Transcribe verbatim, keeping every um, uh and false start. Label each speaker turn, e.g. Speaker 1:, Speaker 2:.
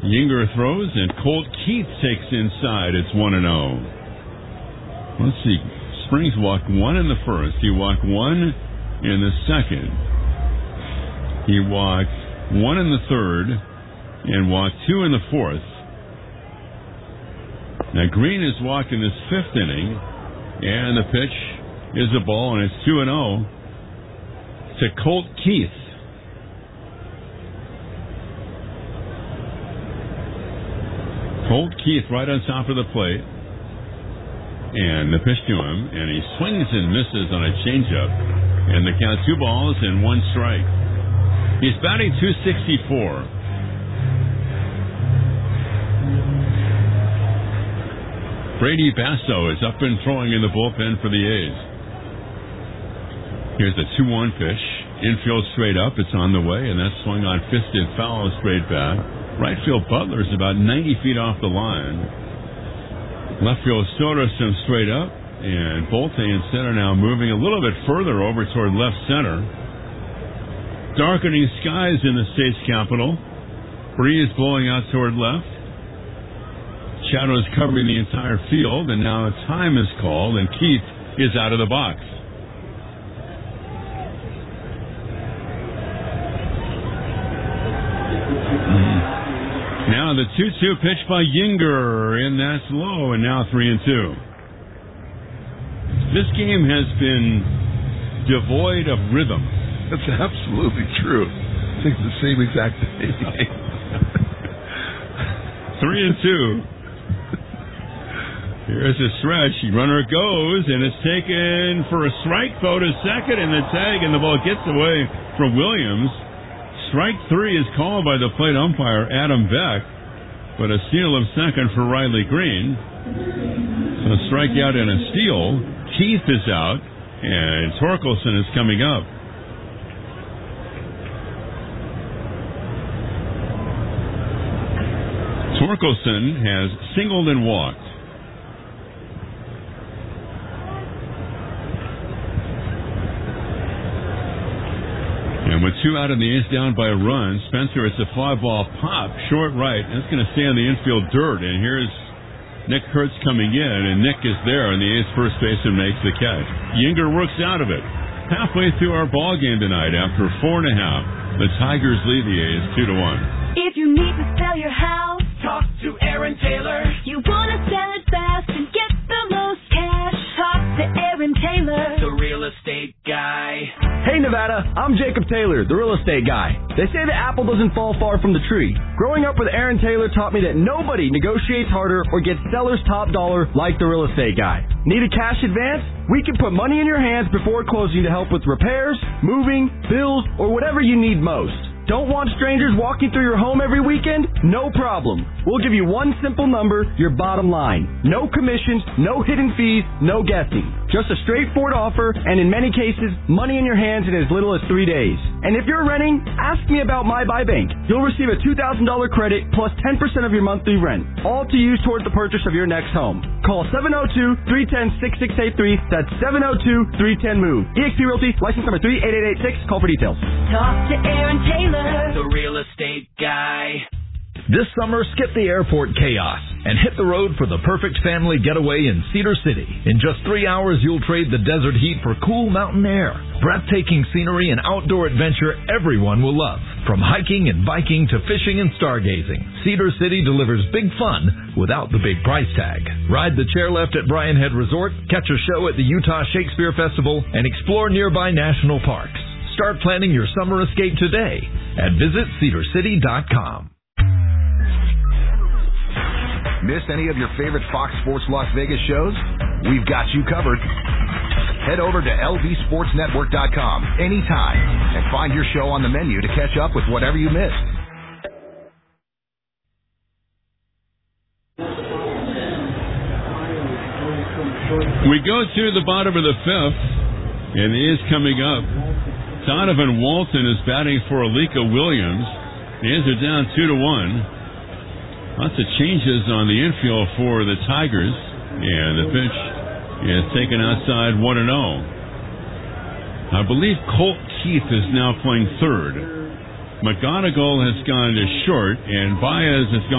Speaker 1: Yinger throws, and Colt Keith takes inside. It's one and oh. Let's see. Springs walked one in the first. He walked one in the second. He walked one in the third and walked two in the fourth. Now, Green has walked in this fifth inning, and the pitch is a ball, and it's two and oh to Colt Keith. Colt Keith right on top of the plate. And the pitch to him, and he swings and misses on a changeup. And the count two balls and one strike. He's batting two sixty-four. Brady Basso is up and throwing in the bullpen for the A's. Here's a two one pitch. Infield straight up. It's on the way, and that's swung on, fisted foul straight back. Right field Butler's about ninety feet off the line. Left field Soderstrom straight up, and Bolte and center now moving a little bit further over toward left center. Darkening skies in the state's capital. Breeze blowing out toward left. Shadows covering the entire field, and now a time is called, and Keith is out of the box. Now the two two pitch by Yinger, and that's low, and now three and two. This game has been devoid of rhythm.
Speaker 2: That's absolutely true. I think it's the same exact thing.
Speaker 1: Three and two. Here's a stretch. Runner goes, and it's taken for a strike, though, to second, and the tag, and the ball gets away from Williams. Strike three is called by the plate umpire, Adam Beck, but a steal of second for Riley Green. So a strikeout and a steal. Keith is out, and Torkelson is coming up. Torkelson has singled and walked. And with two out and the A's down by a run, Spencer, it's a fly ball pop, short right. That's going to stay on the infield dirt. And here's Nick Kurtz coming in, and Nick is there, and the A's first baseman makes the catch. Yinger works out of it. Halfway through our ball game tonight, after four and a half, the Tigers lead the A's two to one.
Speaker 3: If you need to sell your house,
Speaker 4: talk to Aaron Taylor.
Speaker 3: You want to sell it fast and get the most cash, talk to Aaron Taylor,
Speaker 4: the real estate guy.
Speaker 5: Hey Nevada, I'm Jacob Taylor, the real estate guy. They say the apple doesn't fall far from the tree. Growing up with Aaron Taylor taught me that nobody negotiates harder or gets seller's top dollar like the real estate guy. Need a cash advance? We can put money in your hands before closing to help with repairs, moving, bills, or whatever you need most. Don't want strangers walking through your home every weekend? No problem. We'll give you one simple number, your bottom line. No commissions, no hidden fees, no guessing. Just a straightforward offer, and in many cases, money in your hands in as little as three days. And if you're renting, ask me about My Buy Bank. You'll receive a two thousand dollars credit plus ten percent of your monthly rent, all to use towards the purchase of your next home. Call seven oh two, three one oh, six six eight three. That's seven oh two, three one oh, MOVE. E X P Realty, license number three eight eight eight six. Call for details.
Speaker 3: talk to Aaron Taylor,
Speaker 4: the real estate guy.
Speaker 6: This summer, skip the airport chaos and hit the road for the perfect family getaway in Cedar City. In just three hours, you'll trade the desert heat for cool mountain air. Breathtaking scenery and outdoor adventure everyone will love. From hiking and biking to fishing and stargazing, Cedar City delivers big fun without the big price tag. Ride the chairlift at Bryan Head Resort, catch a show at the Utah Shakespeare Festival, and explore nearby national parks. Start planning your summer escape today at visit cedar city dot com.
Speaker 7: Missed any of your favorite Fox Sports Las Vegas shows? We've got you covered. Head over to L V sports network dot com anytime and find your show on the menu to catch up with whatever you missed.
Speaker 1: We go to the bottom of the fifth, and it is coming up. Donovan Walton is batting for Alika Williams. The A's are down two to one. Lots of changes on the infield for the Tigers, and the pitch is taken outside one and oh. I believe Colt Keith is now playing third. McGonigal has gone to short, and Baez has gone